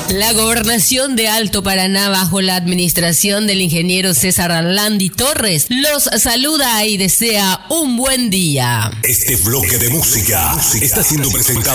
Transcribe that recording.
La gobernación de Alto Paraná, bajo la administración del ingeniero César Arlandi Torres, los saluda y desea un buen día. Este bloque de música está siendo presentado